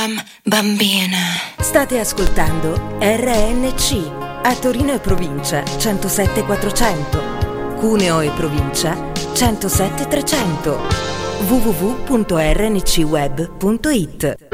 bambina. State ascoltando RNC a Torino e provincia 107 400, Cuneo e provincia 107 300, www.rncweb.it.